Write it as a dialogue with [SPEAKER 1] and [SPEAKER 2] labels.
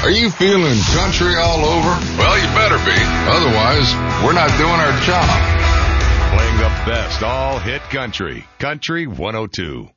[SPEAKER 1] Are you feeling country all over? Well, you better be. Otherwise, we're not doing our job.
[SPEAKER 2] Playing the best all hit country. Country 102.